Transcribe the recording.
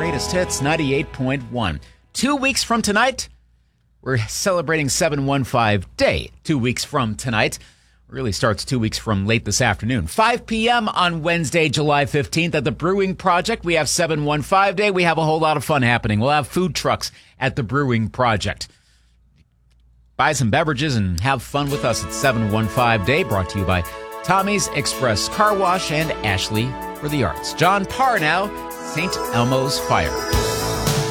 greatest hits, 98.1. 2 weeks from tonight, we're celebrating 715 Day. 2 weeks from tonight. Really starts 2 weeks from late this afternoon. 5 p.m. on Wednesday, July 15th at the Brewing Project. We have 715 Day. We have a whole lot of fun happening. We'll have food trucks at the Brewing Project. Buy some beverages and have fun with us at 715 Day, brought to you by Tommy's Express Car Wash and Ashley for the Arts. John Parr now, St. Elmo's Fire.